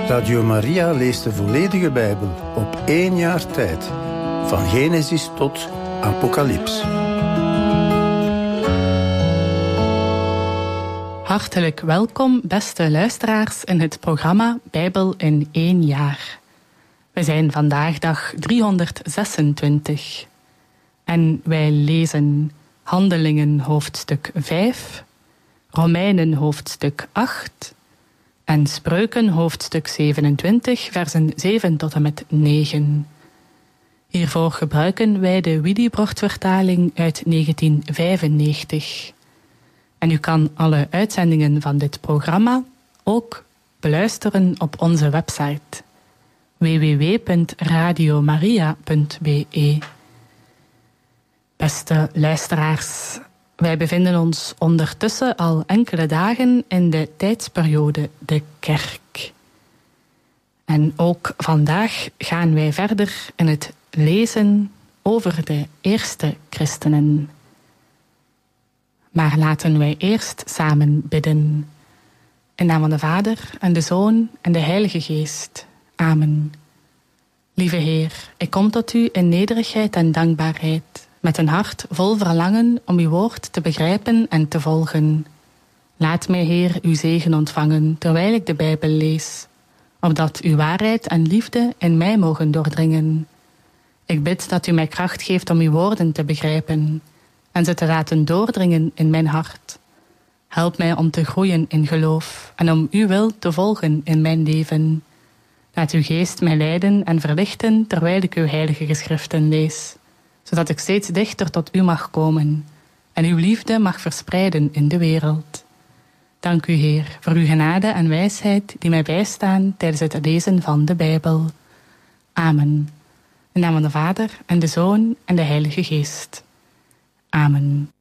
Radio Maria leest de volledige Bijbel op 1 jaar tijd. Van Genesis tot Apocalyps. Hartelijk welkom, beste luisteraars, in het programma Bijbel in 1 jaar. We zijn vandaag dag 326. En wij lezen Handelingen hoofdstuk 5, Romeinen hoofdstuk 8... en Spreuken hoofdstuk 27, versen 7 tot en met 9. Hiervoor gebruiken wij de Willibrord-vertaling uit 1995. En u kan alle uitzendingen van dit programma ook beluisteren op onze website www.radiomaria.be. Beste luisteraars, wij bevinden ons ondertussen al enkele dagen in de tijdsperiode de kerk. En ook vandaag gaan wij verder in het lezen over de eerste christenen. Maar laten wij eerst samen bidden. In naam van de Vader en de Zoon en de Heilige Geest. Amen. Lieve Heer, ik kom tot u in nederigheid en dankbaarheid, met een hart vol verlangen om uw woord te begrijpen en te volgen. Laat mij, Heer, uw zegen ontvangen terwijl ik de Bijbel lees, opdat uw waarheid en liefde in mij mogen doordringen. Ik bid dat u mij kracht geeft om uw woorden te begrijpen en ze te laten doordringen in mijn hart. Help mij om te groeien in geloof en om uw wil te volgen in mijn leven. Laat uw geest mij leiden en verlichten terwijl ik uw heilige geschriften lees, zodat ik steeds dichter tot u mag komen en uw liefde mag verspreiden in de wereld. Dank u, Heer, voor uw genade en wijsheid die mij bijstaan tijdens het lezen van de Bijbel. Amen. In naam van de Vader en de Zoon en de Heilige Geest. Amen.